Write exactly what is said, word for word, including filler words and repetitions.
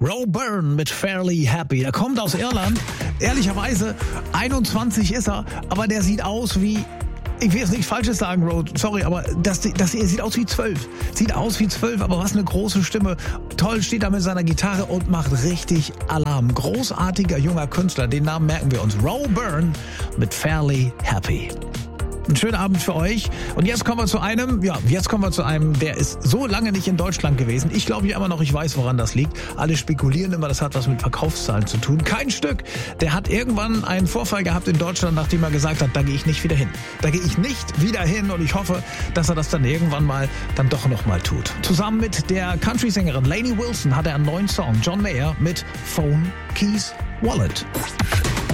Roe Byrne mit Fairly Happy. Der kommt aus Irland. Ehrlicherweise, einundzwanzig ist er, aber der sieht aus wie... Ich will jetzt nichts Falsches sagen, Roe, sorry, aber das, das hier sieht aus wie zwölf. Sieht aus wie zwölf, aber was eine große Stimme. Toll steht er mit seiner Gitarre und macht richtig Alarm. Großartiger junger Künstler, den Namen merken wir uns. Roe Byrne mit Fairly Happy. Einen schönen Abend für euch. Und jetzt kommen wir zu einem, ja, jetzt kommen wir zu einem, der ist so lange nicht in Deutschland gewesen. Ich glaube ja immer noch, ich weiß, woran das liegt. Alle spekulieren immer, das hat was mit Verkaufszahlen zu tun. Kein Stück. Der hat irgendwann einen Vorfall gehabt in Deutschland, nachdem er gesagt hat, da gehe ich nicht wieder hin. Da gehe ich nicht wieder hin und ich hoffe, dass er das dann irgendwann mal dann doch noch mal tut. Zusammen mit der Country-Sängerin Lainey Wilson hat er einen neuen Song, John Mayer mit Phone, Keys, Wallet.